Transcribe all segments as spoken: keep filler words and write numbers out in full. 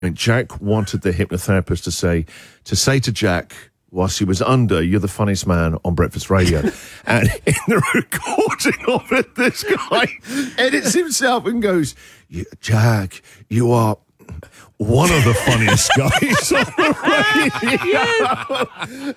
And Jack wanted the hypnotherapist to say, to say to Jack, whilst he was under, "You're the funniest man on breakfast radio." And in the recording of it, this guy edits himself and goes, "Jack, you are one of the funniest guys on the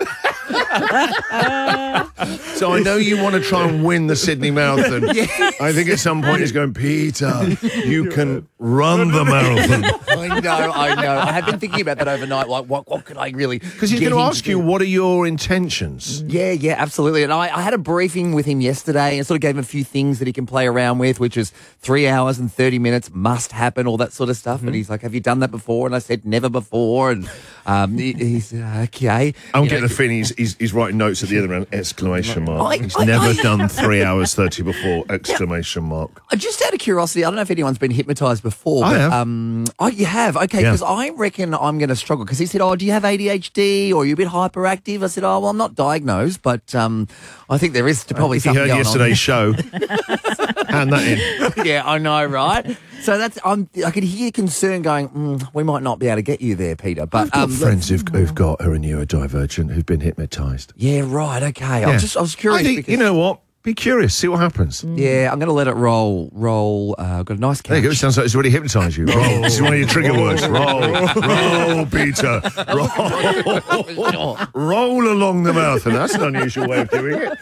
radio." So I know you want to try and win the Sydney Marathon. Yes. I think at some point he's going, "Peter, you can run the marathon." I know, I know. I have been thinking about that overnight. Like, what, what could I really? Because he's going to ask you, what are your intentions? Yeah, yeah, absolutely. And I, I had a briefing with him yesterday and sort of gave him a few things that he can play around with, which is three hours and thirty minutes must happen, all that sort of stuff. Mm-hmm. And he's like, "Have you done that before?" And I said, "Never before." And um, he, he said, "Okay." I'm you getting know, the feeling he's, he's, he's writing notes at the other end, exclamation mark. I, he's I, never I, done three hours thirty before, exclamation mark. Just out of curiosity, I don't know if anyone's been hypnotised before. I but, have. Um, oh, you have? Okay, because yeah. I reckon I'm going to struggle. Because he said, "Oh, do you have A D H D or are you a bit hyperactive?" I said, "Oh, well, I'm not diagnosed, but um, I think there is probably something going on." He heard yesterday's show. Hand that in. Yeah, I know, right? So that's I'm, I could hear concern going, mm, we might not be able to get you there, Peter. But I've got um, friends who've, who've got who are neurodivergent who've been hypnotised. Yeah, right. Okay. Yeah. I was just I was curious. I think, because, you know what? Be curious. See what happens. Yeah, I'm going to let it roll. Roll. Uh, I've got a nice couch. There you go. It sounds like it's already hypnotised you. Roll. This is one of your trigger words. Roll. Roll, Peter. Roll. Roll along the mouth. And that's an unusual way of doing it.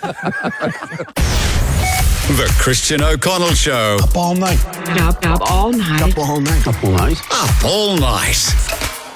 The Christian O'Connell Show. Up all night. Up, up all night. Up all night. Up all night. Up all night.